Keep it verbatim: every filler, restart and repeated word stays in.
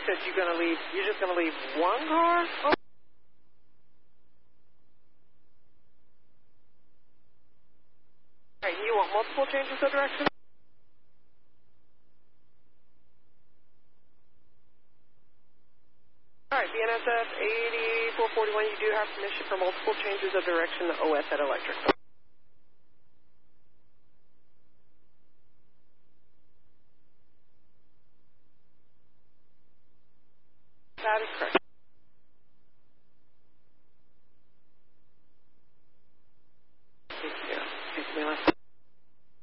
said you're going to leave, you're just going to leave one car? Oh. All right, you want multiple changes of direction? All right, B N S F eighty-four forty-one, you do have permission for multiple changes of direction to O S at Electric.